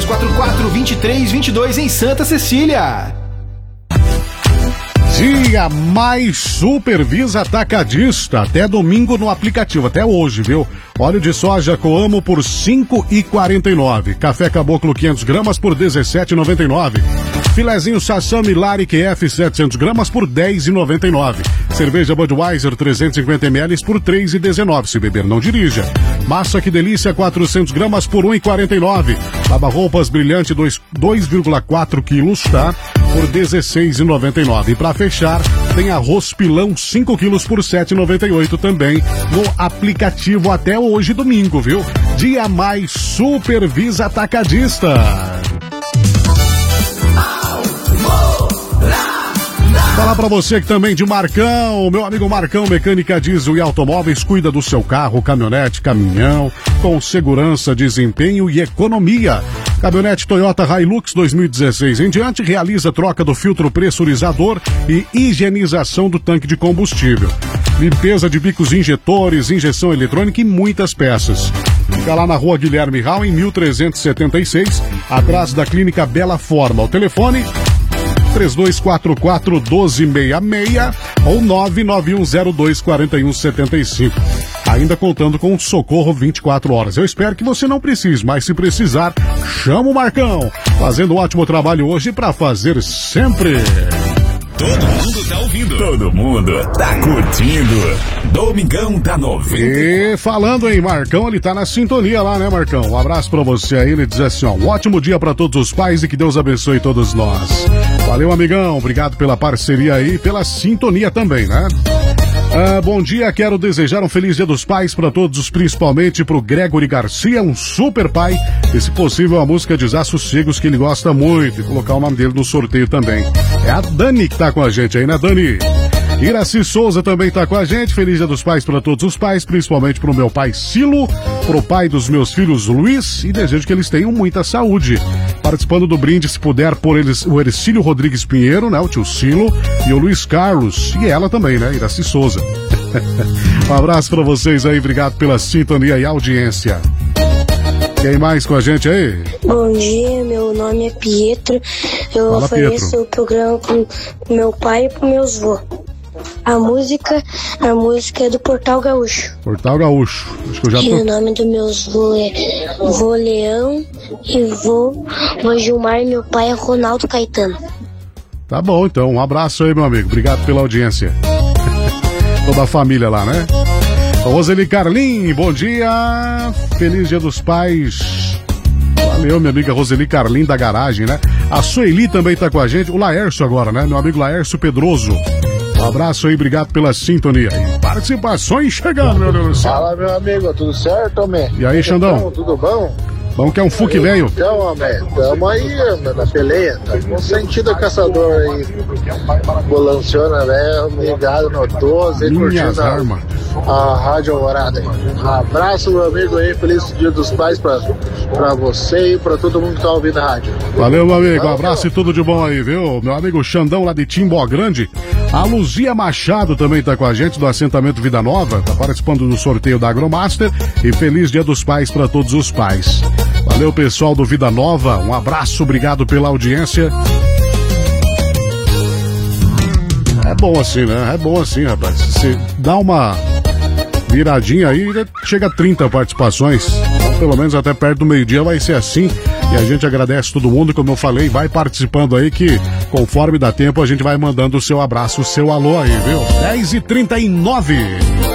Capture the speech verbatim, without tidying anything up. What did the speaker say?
dois quatro quatro, dois três dois dois em Santa Cecília. Dia mais Supervisa Atacadista, até domingo no aplicativo, até hoje, viu? Óleo de soja Coamo por cinco e quarenta e nove. Café Caboclo quinhentos gramas por dezessete e noventa e nove. Filezinho Sassami Lari Q F setecentos gramas por dez e noventa e nove. Cerveja Budweiser trezentos e cinquenta mililitros por três e dezenove. Se beber, não dirija. Massa Que Delícia quatrocentos gramas por um e quarenta e nove. Lava-roupas Brilhante dois vírgula quatro quilos, tá? Por dezesseis e noventa e nove. E pra fechar, tem arroz pilão cinco quilos por sete e noventa e oito também no aplicativo até hoje, domingo, viu? Dia mais Supervisa Atacadista. Falar pra você que também de Marcão, meu amigo Marcão, mecânica diesel e automóveis, cuida do seu carro, caminhonete, caminhão, com segurança, desempenho e economia. Caminhonete Toyota Hilux dois mil e dezesseis em diante realiza troca do filtro pressurizador e higienização do tanque de combustível. Limpeza de bicos injetores, injeção eletrônica e muitas peças. Fica lá na rua Guilherme Rau, em mil trezentos e setenta e seis, atrás da Clínica Bela Forma. O telefone três dois quatro quatro, um dois seis seis ou nove nove um zero dois quatro um sete cinco. Ainda contando com socorro vinte e quatro horas. Eu espero que você não precise, mas se precisar, chama o Marcão. Fazendo um ótimo trabalho hoje para fazer sempre. Todo mundo tá ouvindo. Todo mundo tá curtindo. Domingão da noventa. E falando em Marcão, ele tá na sintonia lá, né, Marcão? Um abraço pra você aí. Ele diz assim, ó, um ótimo dia pra todos os pais e que Deus abençoe todos nós. Valeu, amigão. Obrigado pela parceria aí, pela sintonia também, né? Ah, bom dia, quero desejar um feliz dia dos pais para todos, principalmente pro Gregory Garcia, um super pai, e se possível a música Desassossegos que ele gosta muito, e colocar o nome dele no sorteio também. É a Dani que tá com a gente aí, né, Dani? Iraci Souza também tá com a gente. Feliz dia dos pais para todos os pais, principalmente pro meu pai Silo, pro pai dos meus filhos Luiz, e desejo que eles tenham muita saúde. Participando do brinde, se puder, por eles, o Ercílio Rodrigues Pinheiro, né, o tio Silo, e o Luiz Carlos, e ela também, né, Iraci Souza. Um abraço pra vocês aí, obrigado pela sintonia e audiência. Quem mais com a gente aí? Bom dia, meu nome é Pietro. Eu Fala, ofereço Pietro. o programa pro meu pai e pro meus vô. A música, a música é do Portal Gaúcho. Portal Gaúcho. Acho que eu já E tô... o nome do meus vô é Vô Leão e vô, vô Gilmar, e meu pai é Ronaldo Caetano. Tá bom, então. Um abraço aí, meu amigo. Obrigado pela audiência. Toda a família lá, né? Roseli Carlim, bom dia. Feliz dia dos pais. Valeu, minha amiga Roseli Carlim da garagem, né? A Sueli também tá com a gente. O Laércio agora, né? Meu amigo Laércio Pedroso. Um abraço aí, obrigado pela sintonia. E participações chegando, meu Deus do céu. Fala, meu amigo, tudo certo, homem? E aí, Xandão? Então, tudo bom? Vamos que é um fuque velho. Então, homem, tamo aí, homem, na peleia. Tá com sentido caçador aí. Bolanciona, velho, ligado no doze, Minhas curtindo armas. a, a Rádio Alvorada. Um abraço, meu amigo aí, feliz dia dos pais pra, pra você e pra todo mundo que tá ouvindo a rádio. Valeu, meu amigo. Um abraço e tudo de bom aí, viu? Meu amigo Xandão lá de Timbó Grande. A Luzia Machado também tá com a gente do assentamento Vida Nova. Tá participando do sorteio da Agromaster. E feliz dia dos pais pra todos os pais. Valeu, pessoal do Vida Nova. Um abraço, obrigado pela audiência. É bom assim, né? É bom assim, rapaz. Você dá uma viradinha aí, chega a trinta participações. Então, pelo menos até perto do meio-dia vai ser assim. E a gente agradece todo mundo, como eu falei, vai participando aí que conforme dá tempo a gente vai mandando o seu abraço, o seu alô aí, viu? dez e trinta e nove.